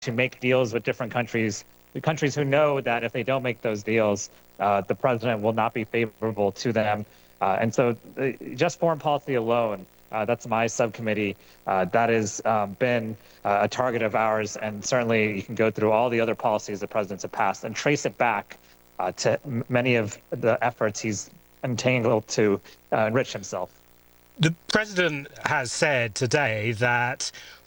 to make deals with different countries, the countries who know that if they don't make those deals, the president will not be favorable to them. And so just foreign policy alone, that's my subcommittee, that has been a target of ours. And certainly you can go through all the other policies the presidents have passed and trace it back to many of the efforts he's entangled to enrich himself. The president has said today that